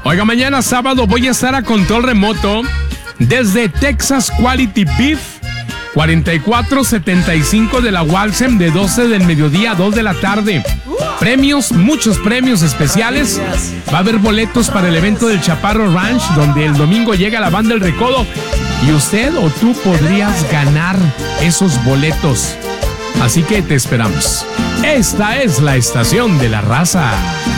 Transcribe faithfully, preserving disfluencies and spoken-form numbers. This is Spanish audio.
Oiga, mañana sábado voy a estar a control remoto desde Texas Quality Beef, cuarenta y cuatro setenta y cinco de la Walsem, de doce del mediodía a dos de la tarde. Premios, muchos premios especiales. Va a haber boletos para el evento del Chaparro Ranch, donde el domingo llega la banda El Recodo. Y usted o tú podrías ganar esos boletos. Así que te esperamos. Esta es la Estación de la Raza.